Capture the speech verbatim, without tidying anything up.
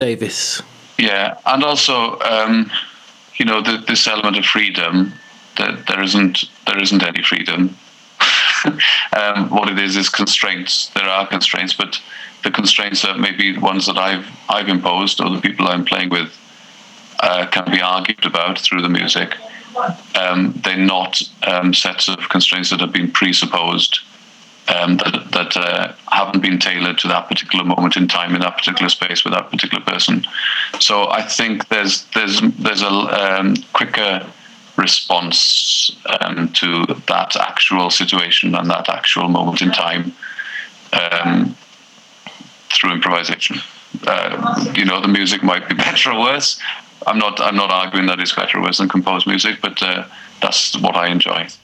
Davis. Yeah, and also, um, you know, the, this element of freedom, that there isn't there isn't any freedom. um, what it is is constraints. There are constraints, but the constraints are maybe ones that I've I've imposed, or the people I'm playing with uh, can be argued about through the music. Um, they're not um, sets of constraints that have been presupposed, um, that that uh, haven't been tailored to that particular moment in time, in that particular space, with that particular person. So I think there's there's there's a um, quicker response um, to that actual situation and that actual moment in time um, through improvisation. Uh, you know, the music might be better or worse. I'm not I'm not arguing that it's better or worse than composed music, but uh, that's what I enjoy.